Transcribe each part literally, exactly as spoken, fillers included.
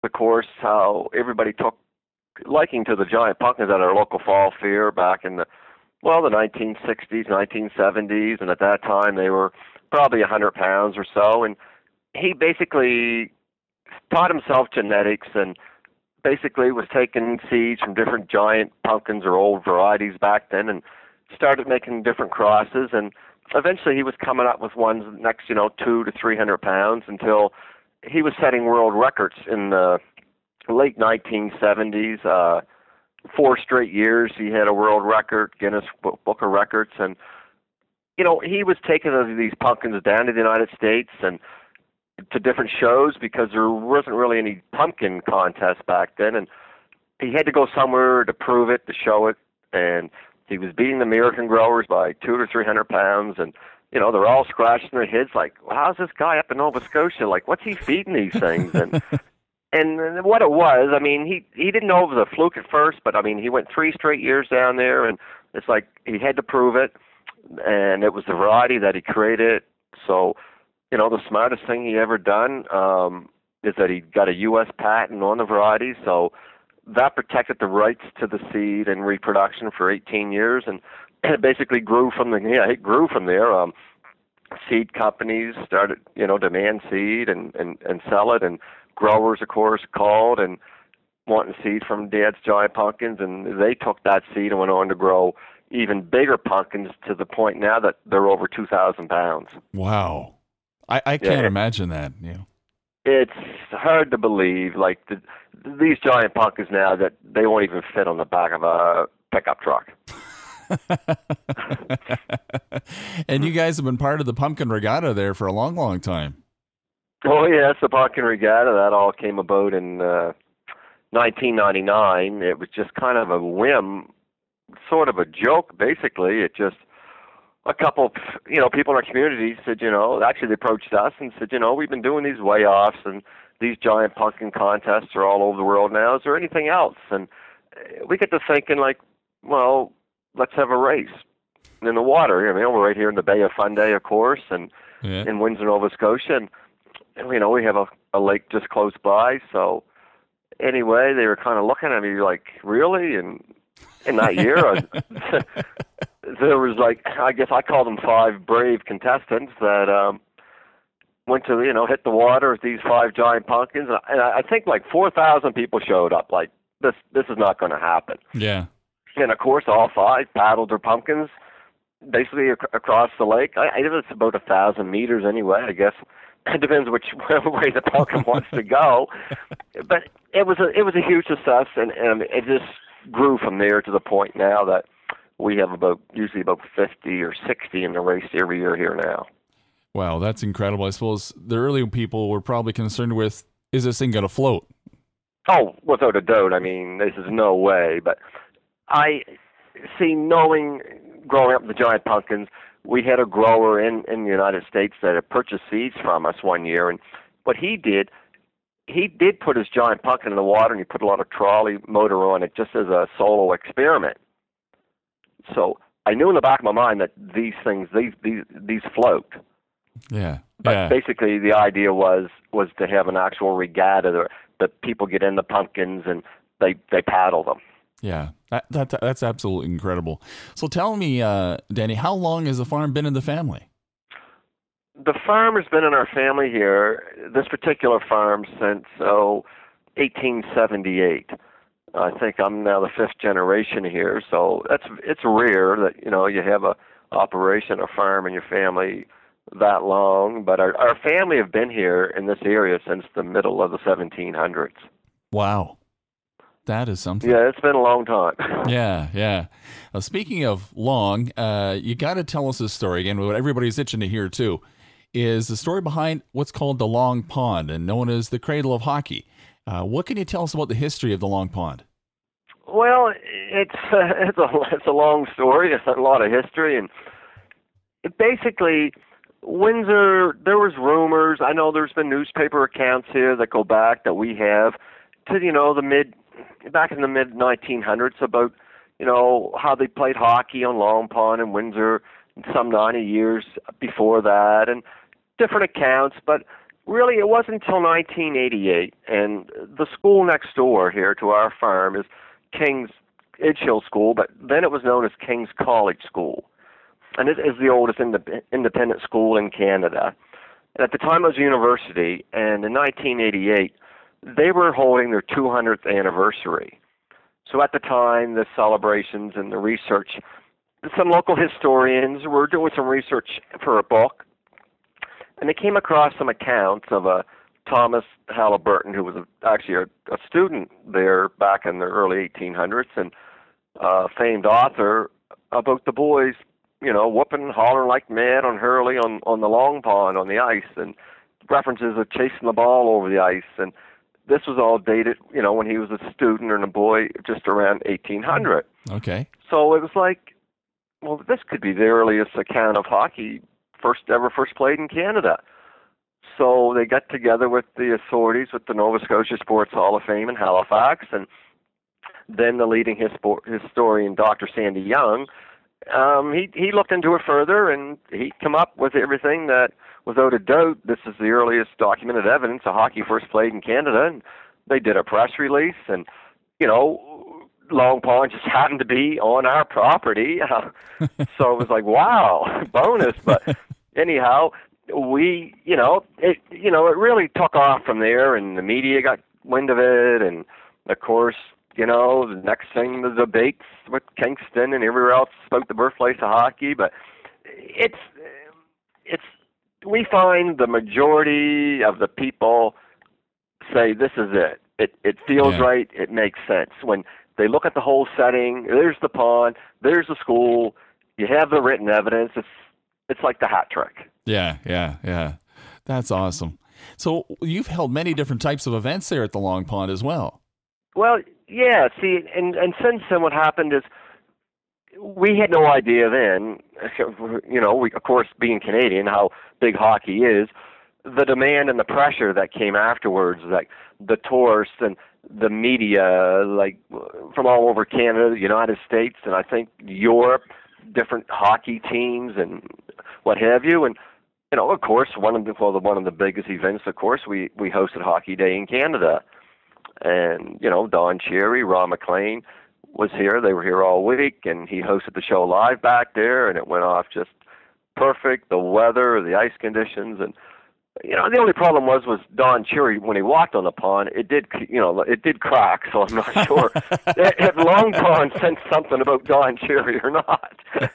of course, how everybody took liking to the giant pumpkins at our local fall fair back in the, well, the nineteen sixties, nineteen seventies, and at that time they were probably one hundred pounds or so. And he basically taught himself genetics and basically was taking seeds from different giant pumpkins or old varieties back then and started making different crosses. And eventually he was coming up with ones next, you know, two to three hundred pounds until he was setting world records in the late nineteen seventies. Uh, four straight years he had a world record, Guinness Book of Records. And, you know, he was taking these pumpkins down to the United States and to different shows because there wasn't really any pumpkin contests back then. And he had to go somewhere to prove it, to show it. And he was beating the American growers by two to three hundred pounds. And, you know, they're all scratching their heads like, well, how's this guy up in Nova Scotia? Like, what's he feeding these things? And and what it was, I mean, he, he didn't know it was a fluke at first, but, I mean, he went three straight years down there, and it's like he had to prove it. And it was the variety that he created. So, you know, the smartest thing he ever done um, is that he got a U S patent on the variety. So that protected the rights to the seed and reproduction for eighteen years. And it basically grew from the, yeah, it grew from there. Um, seed companies started, you know, demand seed and, and, and sell it. And growers, of course, called and wanting seed from Dad's Giant Pumpkins. And they took that seed and went on to grow even bigger pumpkins to the point now that they're over two thousand pounds. Wow. I, I can't yeah, imagine that. Yeah. It's hard to believe, like the, these giant pumpkins now that they won't even fit on the back of a pickup truck. And you guys have been part of the Pumpkin Regatta there for a long, long time. Oh, yeah, it's the Pumpkin Regatta. That all came about in uh, nineteen ninety-nine. It was just kind of a whim, sort of a joke, basically. It just, a couple of, you know, people in our community said, you know, actually they approached us and said, you know, we've been doing these weigh-offs and these giant pumpkin contests are all over the world now. Is there anything else? And we get to thinking, like, well, let's have a race in the water. I mean, we're right here in the Bay of Fundy, of course, and yeah. in Windsor, Nova Scotia. And, you know, we have a, a lake just close by. So anyway, they were kind of looking at me like, really? And in that year, I, there was like, I guess I call them five brave contestants that um, went to, you know, hit the water with these five giant pumpkins. And I, I think like four thousand people showed up. Like, this this is not going to happen. Yeah. And, of course, all five paddled their pumpkins basically ac- across the lake. I, I it's about a thousand meters anyway, I guess. It depends which way the pumpkin wants to go. But it was a, it was a huge success, and, and it just grew from there to the point now that we have about usually about fifty or sixty in the race every year here now. Wow, that's incredible. I suppose the early people were probably concerned with, is this thing going to float? Oh, without a doubt. I mean, this is no way. But I see, knowing, growing up with the giant pumpkins, we had a grower in, in the United States that had purchased seeds from us one year. And what he did, he did put his giant pumpkin in the water and he put a lot of trolley motor on it just as a solo experiment. So I knew in the back of my mind that these things, these these these float. Yeah. But yeah. basically the idea was was to have an actual regatta that, that people get in the pumpkins and they, they paddle them. Yeah, that, that that's absolutely incredible. So tell me, uh, Danny, how long has the farm been in the family? The farm has been in our family here, this particular farm, since oh, eighteen seventy-eight. I think I'm now the fifth generation here, so that's it's rare that, you know, you have a operation, a farm in your family that long. But our, our family have been here in this area since the middle of the seventeen hundreds. Wow. That is something. Yeah, it's been a long time. yeah, yeah. Uh, speaking of long, uh, you got to tell us this story again. What everybody's itching to hear too is the story behind what's called the Long Pond and known as the cradle of hockey. Uh, what can you tell us about the history of the Long Pond? Well, it's uh, it's a it's a long story. It's a lot of history, and it basically, Windsor. There was rumors. I know there's been newspaper accounts here that go back that we have to, you know, the mid. back in the mid nineteen hundreds about, you know, how they played hockey on Long Pond and Windsor some ninety years before that, and different accounts. But really, it wasn't until nineteen eighty-eight, and the school next door here to our farm is King's Edgehill School, but then it was known as King's College School. And it is the oldest ind- independent school in Canada. And at the time it was a university, and in nineteen eighty-eight, they were holding their two hundredth anniversary. So at the time, the celebrations and the research, some local historians were doing some research for a book, and they came across some accounts of a Thomas Halliburton, who was a, actually a, a student there back in the early eighteen hundreds, and a famed author, about the boys, you know, whooping and hollering like mad on Hurley on, on the long pond on the ice, and references of chasing the ball over the ice. And this was all dated, you know, when he was a student and a boy, just around eighteen hundred. Okay. So it was like, well, this could be the earliest account of hockey first ever first played in Canada. So they got together with the authorities, with the Nova Scotia Sports Hall of Fame in Halifax, and then the leading hispo- historian, Doctor Sandy Young, um, he he looked into it further, and he came up with everything that, without a doubt, this is the earliest documented evidence of hockey first played in Canada. And they did a press release, and, you know, Long Pond just happened to be on our property. So it was like, wow, bonus. But anyhow, we, you know, it, you know, it really took off from there, and the media got wind of it, and of course, you know, the next thing, the debates with Kingston and everywhere else about the birthplace of hockey. But it's, it's, we find the majority of the people say this is it. It, it feels Yeah. right. It makes sense. When they look at the whole setting, there's the pond, there's the school, you have the written evidence. It's, it's like the hat trick. Yeah, yeah, yeah. That's awesome. So you've held many different types of events there at the Long Pond as well. Well, yeah, see, and, and since then what happened is we had no idea then, you know, we, of course, being Canadian, how big hockey is, the demand and the pressure that came afterwards, like the tourists and the media, like from all over Canada, the United States, and I think Europe, different hockey teams and what have you. And, you know, of course, one of the, well, the, one of the biggest events, of course, we, we hosted Hockey Day in Canada. And, you know, Don Cherry, Ron McLean was here. They were here all week, and he hosted the show live back there, and it went off just perfect. The weather, the ice conditions, and, you know, the only problem was, was Don Cherry, when he walked on the pond, it did, you know, it did crack, so I'm not sure if Long Pond sensed something about Don Cherry or not.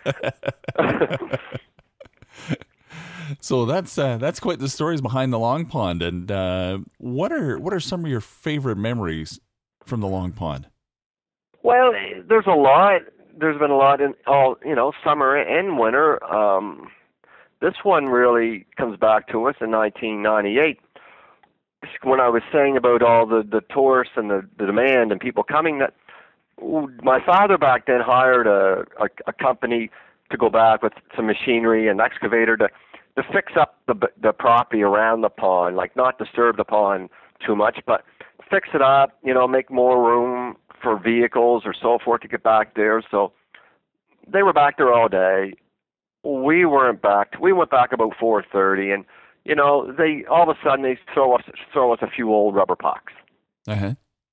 So that's uh, that's quite the stories behind the Long Pond. And uh, what are what are some of your favorite memories from the Long Pond? Well, there's a lot. There's been a lot in all, you know, summer and winter. Um, this one really comes back to us in nineteen ninety-eight. When I was saying about all the, the tourists and the, the demand and people coming, that my father back then hired a, a, a company to go back with some machinery and excavator to to fix up the the property around the pond, like not disturb the pond too much, but fix it up, you know, make more room for vehicles or so forth to get back there. So they were back there all day. We weren't back. We went back about four thirty, and, you know, they all of a sudden they throw us throw us a few old rubber pucks. Uh-huh.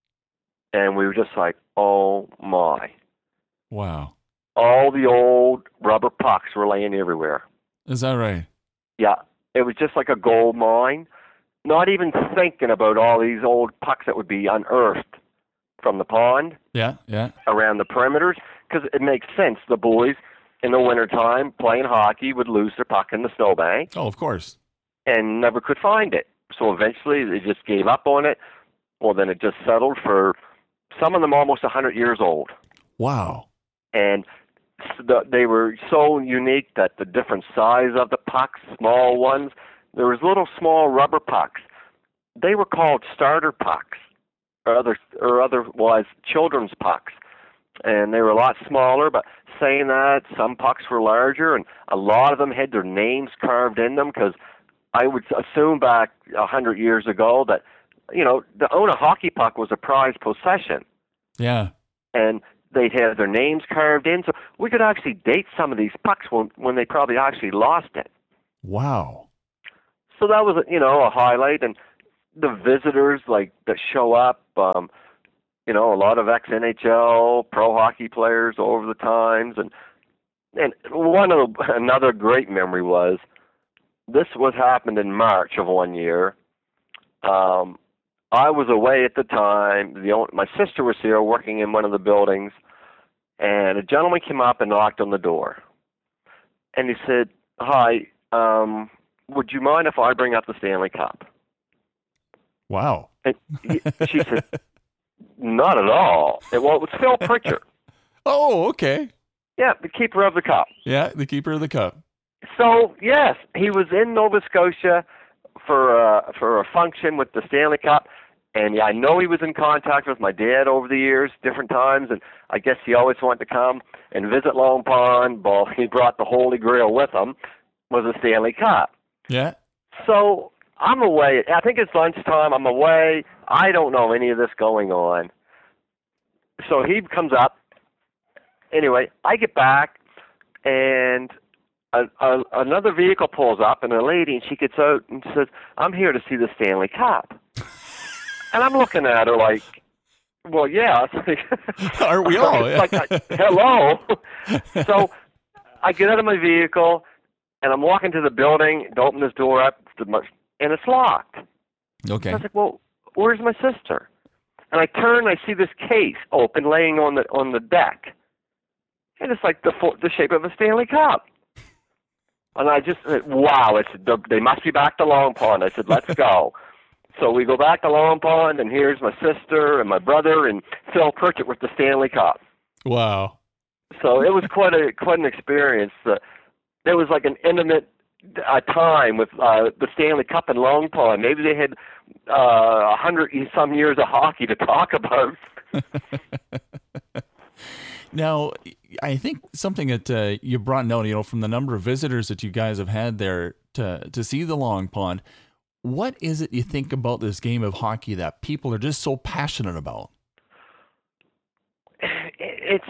And we were just like, oh my. Wow. All the old rubber pucks were laying everywhere. Is that right? Yeah, it was just like a gold mine. Not even thinking about all these old pucks that would be unearthed from the pond. Yeah, yeah. Around the perimeters, because it makes sense. The boys in the wintertime playing hockey would lose their puck in the snowbank Oh, of course. and never could find it. So eventually they just gave up on it. Well, then it just settled for some of them almost one hundred years old. Wow. And the, they were so unique that the different size of the pucks, small ones, there was little small rubber pucks. They were called starter pucks, or other, or otherwise children's pucks, and they were a lot smaller. But saying that, some pucks were larger, and a lot of them had their names carved in them. Because I would assume back a hundred years ago that, you know, to own a hockey puck was a prized possession. Yeah. And they'd have their names carved in, so we could actually date some of these pucks when, when they probably actually lost it. Wow. so that was, you know, a highlight. And the visitors, like, that show up, um, you know, a lot of ex-N H L pro hockey players over the times. And and one of the, another great memory was, this was happened in March of one year. Um, I was away at the time. The only, my sister was here working in one of the buildings, and a gentleman came up and knocked on the door. And he said, "Hi, um, would you mind if I bring up the Stanley Cup?" Wow. And he, she said, "Not at all." It, well, it was Phil Pritchard. Oh, okay. Yeah, the keeper of the cup. Yeah, the keeper of the cup. So, yes, he was in Nova Scotia for a, for a function with the Stanley Cup, and yeah, I know he was in contact with my dad over the years, different times, and I guess he always wanted to come and visit Long Pond. Well, he brought the Holy Grail with him, was the Stanley Cup. Yeah. So I'm away. I think it's lunchtime. I'm away. I don't know any of this going on. So he comes up. Anyway, I get back, and a, a, another vehicle pulls up, and a lady, and she gets out and says, "I'm here to see the Stanley Cup." And I'm looking at her like, well, yeah. Are we all? Like, hello. So I get out of my vehicle, and I'm walking to the building to open this door up, and it's locked. Okay. I was like, well, where's my sister? And I turn, and I see this case open, laying on the on the deck. And it's like the the shape of a Stanley Cup. And I just said, wow, it's, they must be back to Long Pond. I said, let's go. So we go back to Long Pond, and here's my sister and my brother and Phil Pritchard with the Stanley Cup. Wow. So it was quite a quite an experience. Uh, it was like an intimate uh, time with uh, the Stanley Cup in Long Pond. Maybe they had uh, a hundred some years of hockey to talk about. Now, I think something that uh, you brought note, you know, from the number of visitors that you guys have had there to to see the Long Pond, what is it you think about this game of hockey that people are just so passionate about? It's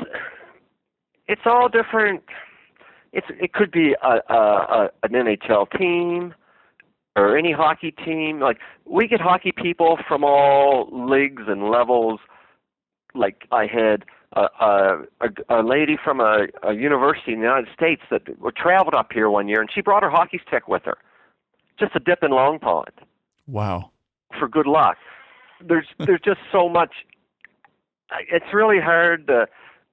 it's all different. It's it could be a, a, a an N H L team or any hockey team. Like, we get hockey people from all leagues and levels. Like, I had a, a, a lady from a, a university in the United States that traveled up here one year, and she brought her hockey stick with her, just a dip in Long Pond. Wow. For good luck. There's there's just so much. It's really hard to,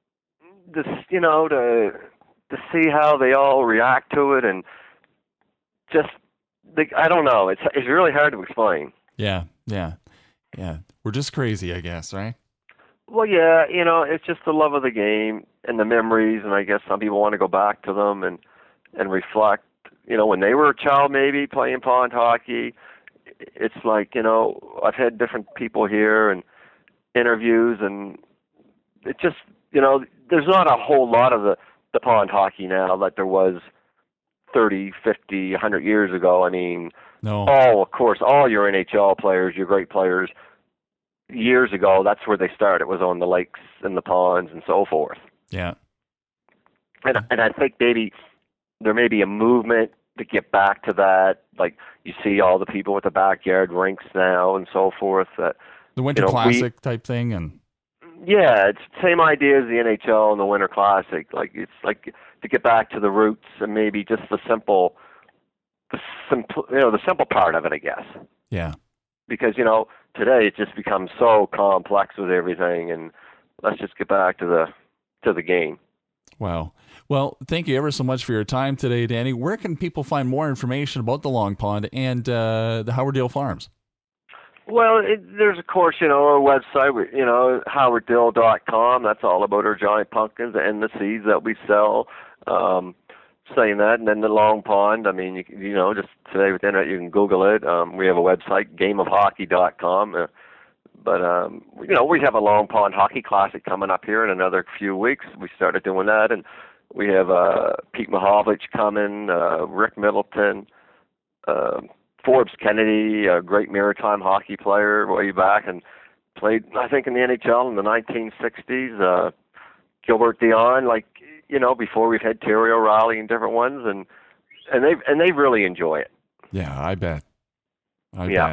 to you know, to to see how they all react to it, and just they, I don't know. It's it's really hard to explain. Yeah, yeah, yeah. We're just crazy, I guess, right? Well, yeah, you know, it's just the love of the game and the memories, and I guess some people want to go back to them and and reflect. You know, when they were a child, maybe playing pond hockey. It's like, you know, I've had different people here and interviews, and it just, you know, there's not a whole lot of the, the pond hockey now like there was thirty, fifty, one hundred years ago. I mean, no. all, of course, all your N H L players, your great players, years ago, that's where they started, was on the lakes and the ponds and so forth. Yeah. And and I think maybe there may be a movement to get back to that. Like, you see all the people with the backyard rinks now and so forth. That the Winter you know, Classic we, type thing, and yeah, it's the same idea as the N H L and the Winter Classic. Like, it's like to get back to the roots and maybe just the simple, the simple, you know, the simple part of it, I guess. Yeah. Because, you know, today it just becomes so complex with everything, and let's just get back to the to the game. Wow. Well, thank you ever so much for your time today, Danny. Where can people find more information about the Long Pond and uh, the Howard Dale Farms? Well, it, there's, of course, you know, our website, you know, howard dill dot com. That's all about our giant pumpkins and the seeds that we sell. Um, saying that, and then the Long Pond, I mean, you, you know, just today with the internet, you can Google it. Um, we have a website, game of hockey dot com. Uh, but, um, you know, we have a Long Pond Hockey Classic coming up here in another few weeks. We started doing that, and we have uh, Pete Mahovlich coming, uh, Rick Middleton, uh, Forbes Kennedy, a great maritime hockey player way back, and played, I think, in the N H L in the nineteen sixties. Uh, Gilbert Dion, like, you know, before we've had Terry O'Reilly and different ones, and and they and they really enjoy it. Yeah, I bet. I Yeah. bet.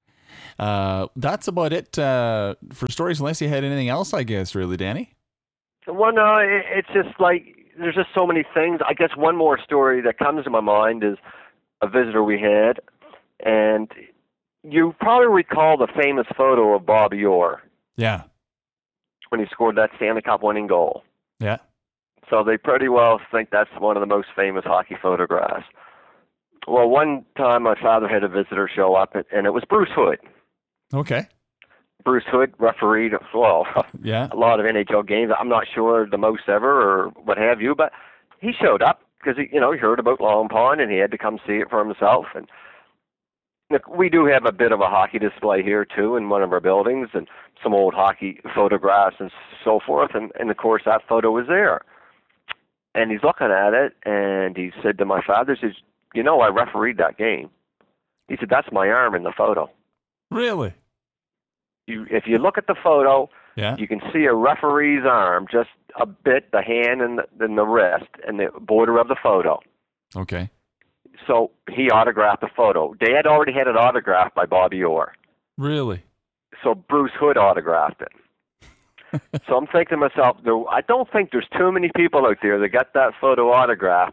Uh, that's about it uh, for stories, unless you had anything else, I guess, really, Danny. Well, no, it, it's just like there's just so many things. I guess one more story that comes to my mind is a visitor we had, and you probably recall the famous photo of Bobby Orr Yeah. when he scored that Stanley Cup winning goal. Yeah. So they pretty well think that's one of the most famous hockey photographs. Well, one time my father had a visitor show up, and it was Bruce Hood. Okay. Bruce Hood refereed, well, Yeah. a lot of N H L games. I'm not sure the most ever or what have you, but he showed up because he, you know, he heard about Long Pond and he had to come see it for himself. And look, we do have a bit of a hockey display here too in one of our buildings, and some old hockey photographs and so forth. And, and of course, that photo was there. And he's looking at it, and he said to my father, he says, "You know, I refereed that game." He said, "That's my arm in the photo." Really? You, if you look at the photo, Yeah. you can see a referee's arm, just a bit, the hand and the, and the wrist, and the border of the photo. Okay. So he autographed the photo. Dad already had it autographed by Bobby Orr. Really? So Bruce Hood autographed it. So I'm thinking to myself, there, I don't think there's too many people out there that got that photo autographed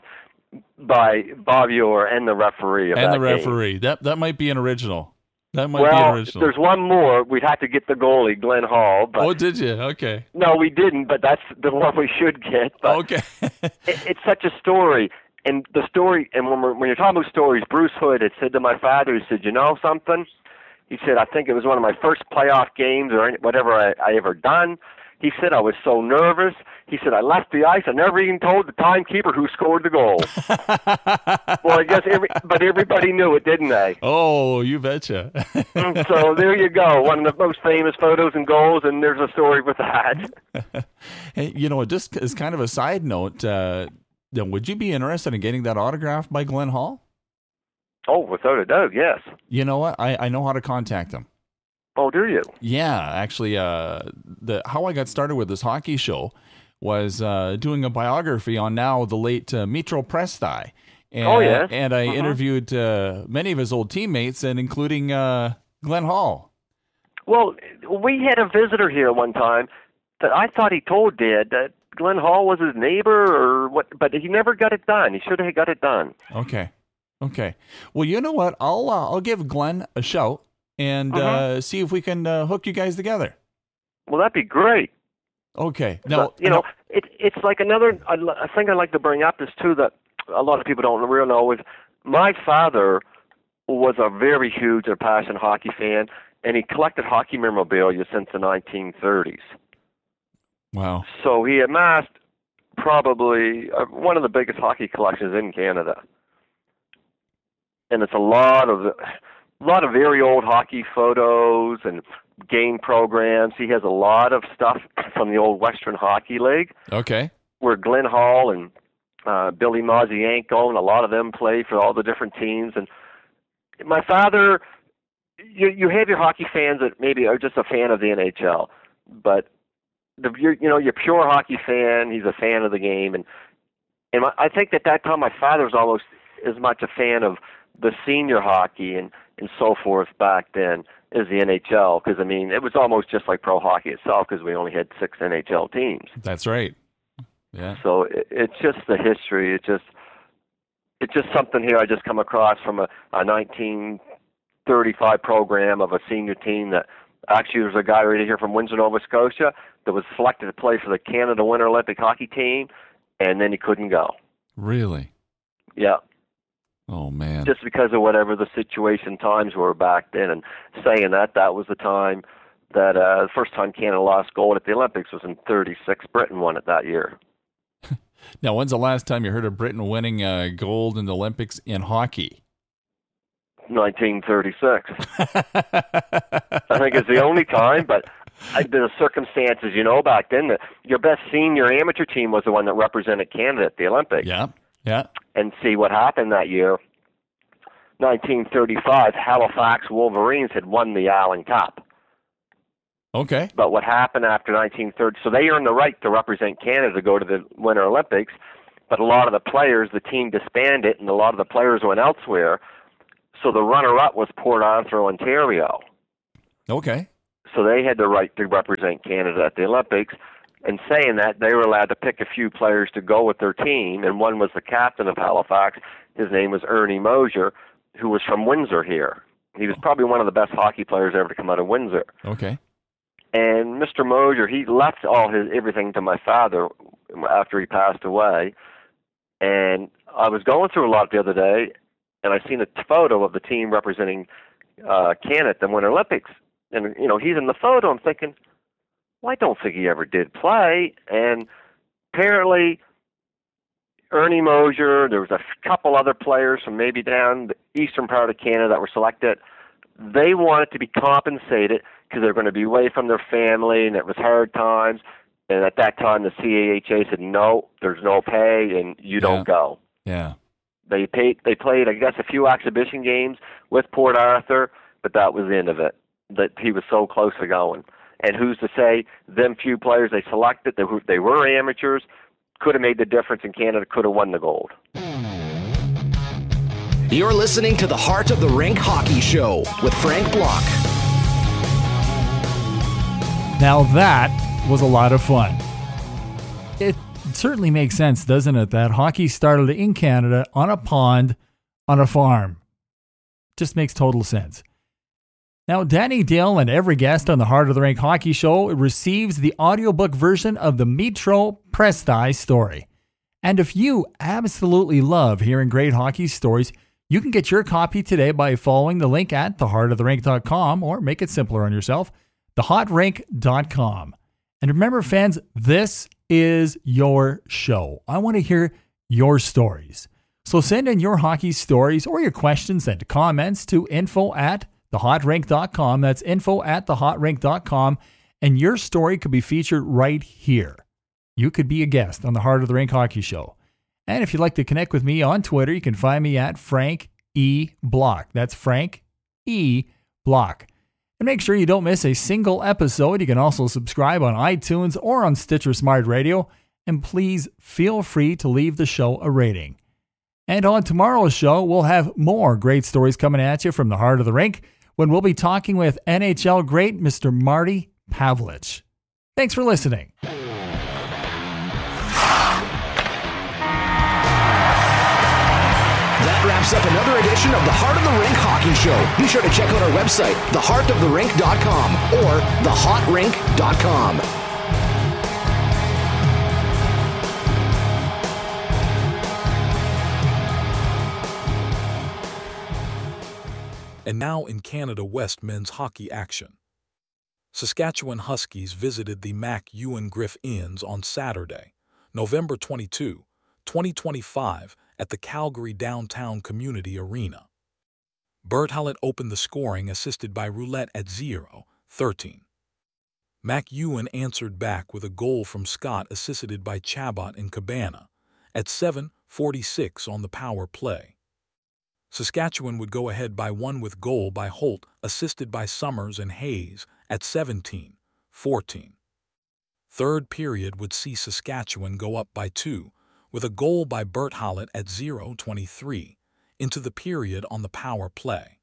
by Bobby Orr and the referee of And that the game. referee. That that might be an original. That might be an Well, original. there's one more. We'd have to get the goalie, Glenn Hall. But Oh, did you? Okay. no, we didn't, but that's the one we should get. But Okay. it, it's such a story. And the story, and when, we're, when you're talking about stories, Bruce Hood had said to my father, he said, "You know something?" He said, "I think it was one of my first playoff games or any, whatever I, I ever done." He said, "I was so nervous." He said, "I left the ice. I never even told the timekeeper who scored the goal." Well, I guess every, but everybody knew it, didn't they? Oh, you betcha. So there you go. One of the most famous photos and goals, and there's a story with that. Hey, you know, just as kind of a side note, uh, then would you be interested in getting that autographed by Glenn Hall? Oh, without a doubt, yes. You know what? I, I know how to contact him. Oh, do you? Yeah, actually, uh, the how I got started with this hockey show was uh, doing a biography on now the late uh, Mitro Prestai. And, Oh, yes. And I Uh-huh. interviewed uh, many of his old teammates, and including uh, Glenn Hall. Well, we had a visitor here one time that I thought he told Dad that Glenn Hall was his neighbor or what, but he never got it done. He should have got it done. Okay, okay. Well, you know what? I'll uh, I'll give Glenn a shout and uh, Uh-huh. see if we can uh, hook you guys together. Well, that'd be great. Okay. Now, But, you know, it, it's like another a a thing I'd like to bring up is too that a lot of people don't really know is my father was a very huge and passionate hockey fan, and he collected hockey memorabilia since the nineteen thirties. wow. So he amassed probably uh, one of the biggest hockey collections in Canada, and it's a lot of a lot of very old hockey photos and game programs. He has a lot of stuff from the old Western Hockey League, Okay. where Glenn Hall and uh, Billy Mazienko and a lot of them play for all the different teams. And my father, you you have your hockey fans that maybe are just a fan of the N H L, but the you're, you know your pure hockey fan, he's a fan of the game, and and my, I think at that time my father was almost as much a fan of the senior hockey and and so forth back then as the N H L, because I mean it was almost just like pro hockey itself because we only had six N H L teams. That's right. Yeah. So it, it's just the history. It just it's just something here I just come across from a, a nineteen thirty-five program of a senior team that actually there's a guy right here from Windsor, Nova Scotia that was selected to play for the Canada Winter Olympic hockey team, and then he couldn't go. Really? Yeah, Oh man. just because of whatever the situation times were back then. And saying that, that was the time that uh, the first time Canada lost gold at the Olympics was in thirty-six. Britain won it that year. Now, when's the last time you heard of Britain winning uh, gold in the Olympics in hockey? nineteen thirty-six. I think it's the only time, but I, the circumstances, you know, back then, the, your best senior amateur team was the one that represented Canada at the Olympics. Yeah. Yeah. And see what happened that year. nineteen thirty-five, Halifax Wolverines had won the Allen Cup. Okay. But what happened after nineteen thirty, so they earned the right to represent Canada to go to the Winter Olympics, but a lot of the players, the team disbanded, and a lot of the players went elsewhere. So the runner-up was Port Arthur, Ontario. Okay. So they had the right to represent Canada at the Olympics. And saying that, they were allowed to pick a few players to go with their team, and one was the captain of Halifax. His name was Ernie Mosier, who was from Windsor here. He was probably one of the best hockey players ever to come out of Windsor. Okay. And Mister Mosier, he left all his everything to my father after he passed away. And I was going through a lot the other day, and I seen a photo of the team representing uh, Canada at the Winter Olympics. And, you know, he's in the photo. I'm thinking, well, I don't think he ever did play. And apparently, Ernie Mosier, there was a couple other players from maybe down the eastern part of Canada that were selected. They wanted to be compensated because they're going to be away from their family, and it was hard times. And at that time, the C A H A said, no, there's no pay, and you Yeah. don't go. Yeah. They paid. They played, I guess, a few exhibition games with Port Arthur, but that was the end of it. That he was so close to going. And who's to say them few players they selected, they were, they were amateurs, could have made the difference, and Canada could have won the gold. You're listening to the Heart of the Rink Hockey Show with Frank Block. Now that was a lot of fun. It certainly makes sense, doesn't it, that hockey started in Canada on a pond on a farm. Just makes total sense. Now, Danny Dale and every guest on the Heart of the Rink Hockey Show receives the audiobook version of the Metro Presti story. And if you absolutely love hearing great hockey stories, you can get your copy today by following the link at the heart of the rink dot com, or make it simpler on yourself, the hot rink dot com. And remember, fans, this is your show. I want to hear your stories. So send in your hockey stories or your questions and comments to info at the hot rink dot com. That's info at the hot rink dot com. And your story could be featured right here. You could be a guest on the Heart of the Rink Hockey Show. And if you'd like to connect with me on Twitter, you can find me at Frank E. Block. That's Frank E. Block. And make sure you don't miss a single episode. You can also subscribe on iTunes or on Stitcher Smart Radio. And please feel free to leave the show a rating. And on tomorrow's show, we'll have more great stories coming at you from the Heart of the Rink, when we'll be talking with N H L great Mister Marty Pavelich. Thanks for listening. That wraps up another edition of the Heart of the Rink Hockey Show. Be sure to check out our website, the heart of the rink dot com or the hot rink dot com. And now in Canada West men's hockey action. Saskatchewan Huskies visited the Mac Ewan Griff Inns on Saturday, November twenty-second, twenty twenty-five, at the Calgary Downtown Community Arena. Bert Hallett opened the scoring, assisted by Roulette at zero thirteen. Mac Ewan answered back with a goal from Scott, assisted by Chabot and Cabana, at seven forty-six on the power play. Saskatchewan would go ahead by one with goal by Holt, assisted by Summers and Hayes, at seventeen fourteen. Third period would see Saskatchewan go up by two, with a goal by Bert Hallett at zero twenty-three, into the period on the power play.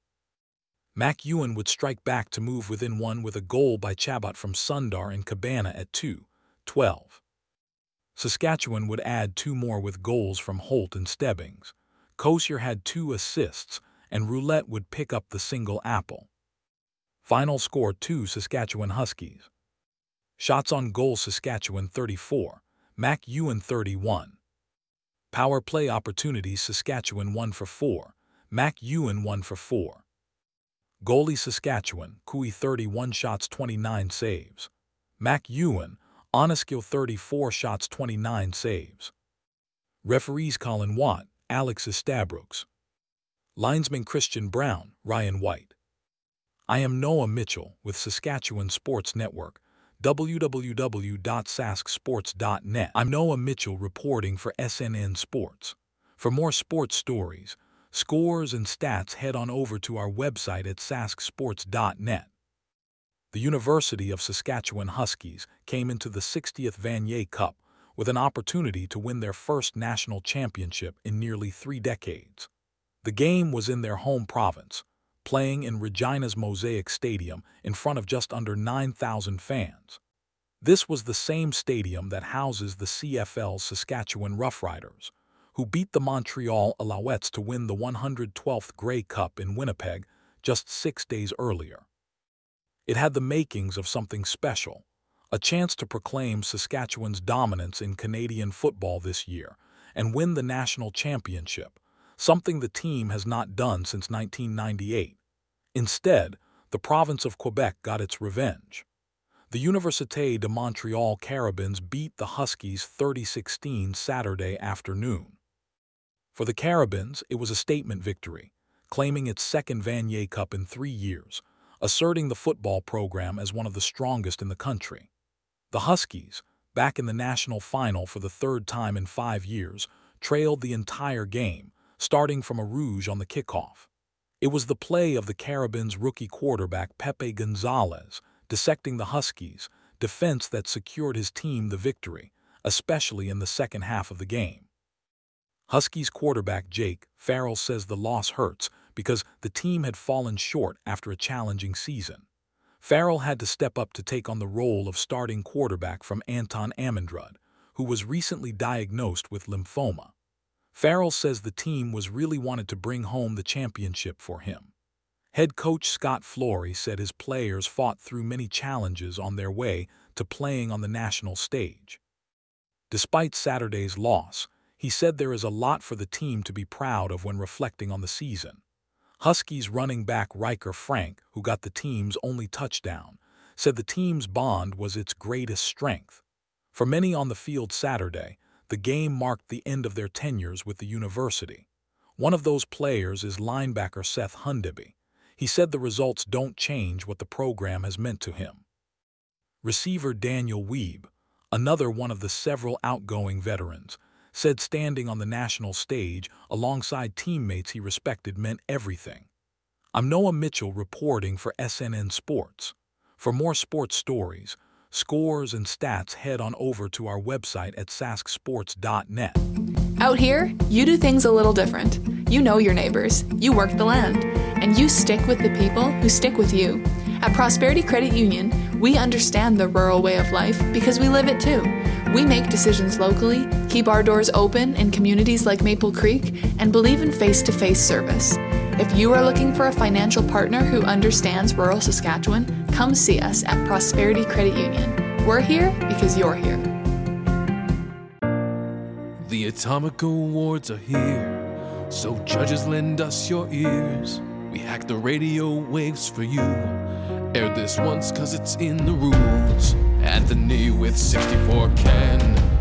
Mac Ewan would strike back to move within one with a goal by Chabot from Sundar and Cabana at two twelve. Saskatchewan would add two more with goals from Holt and Stebbings. Kosier had two assists, and Roulette would pick up the single apple. Final score two Saskatchewan Huskies. Shots on goal Saskatchewan thirty-four, Mac Ewan thirty-one. Power play opportunities Saskatchewan one for four, Mac Ewan one for four. Goalie Saskatchewan, Cooey thirty-one shots twenty-nine saves. Mac Ewan, Oneskill thirty-four shots twenty-nine saves. Referees Colin Watt, Alex Estabrooks. Linesman Christian Brown, Ryan White. I am Noah Mitchell with Saskatchewan Sports Network, w w w dot sask sports dot net. I'm Noah Mitchell reporting for S N N Sports. For more sports stories, scores, and stats, head on over to our website at sask sports dot net. The University of Saskatchewan Huskies came into the sixtieth Vanier Cup with an opportunity to win their first national championship in nearly three decades. The game was in their home province, playing in Regina's Mosaic Stadium in front of just under nine thousand fans. This was the same stadium that houses the C F L's Saskatchewan Roughriders, who beat the Montreal Alouettes to win the one hundred twelfth Grey Cup in Winnipeg just six days earlier. It had the makings of something special, a chance to proclaim Saskatchewan's dominance in Canadian football this year and win the national championship, something the team has not done since nineteen ninety-eight. Instead, the province of Quebec got its revenge. The Université de Montréal Carabins beat the Huskies thirty sixteen Saturday afternoon. For the Carabins, it was a statement victory, claiming its second Vanier Cup in three years, asserting the football program as one of the strongest in the country. The Huskies, back in the national final for the third time in five years, trailed the entire game, starting from a rouge on the kickoff. It was the play of the Carabins' rookie quarterback Pepe Gonzalez, dissecting the Huskies' defense that secured his team the victory, especially in the second half of the game. Huskies quarterback Jake Farrell says the loss hurts because the team had fallen short after a challenging season. Farrell had to step up to take on the role of starting quarterback from Anton Amendrud, who was recently diagnosed with lymphoma. Farrell says the team was really wanted to bring home the championship for him. Head coach Scott Flory said his players fought through many challenges on their way to playing on the national stage. Despite Saturday's loss, he said there is a lot for the team to be proud of when reflecting on the season. Huskies running back Riker Frank, who got the team's only touchdown, said the team's bond was its greatest strength. For many on the field Saturday, the game marked the end of their tenures with the university. One of those players is linebacker Seth Hundeby. He said the results don't change what the program has meant to him. Receiver Daniel Weeb, another one of the several outgoing veterans, said standing on the national stage alongside teammates he respected meant everything. I'm Noah Mitchell reporting for S N N Sports. For more sports stories, scores, and stats, head on over to our website at sask sports dot net. Out here, you do things a little different. You know your neighbors, you work the land, and you stick with the people who stick with you. At Prosperity Credit Union, we understand the rural way of life because we live it too. We make decisions locally, keep our doors open in communities like Maple Creek, and believe in face-to-face service. If you are looking for a financial partner who understands rural Saskatchewan, come see us at Prosperity Credit Union. We're here because you're here. The Atomic Awards are here, so judges lend us your ears. We hack the radio waves for you. Air this once cause it's in the rules. Anthony with sixty-four K